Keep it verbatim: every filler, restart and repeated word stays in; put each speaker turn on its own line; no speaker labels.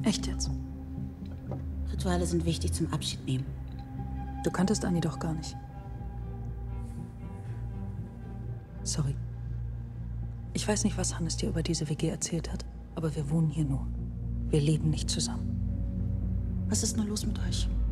Echt jetzt?
Rituale sind wichtig zum Abschied nehmen.
Du kanntest Annie doch gar nicht. Sorry. Ich weiß nicht, was Hannes dir über diese W G erzählt hat, aber wir wohnen hier nur. Wir leben nicht zusammen.
Was ist nur los mit euch?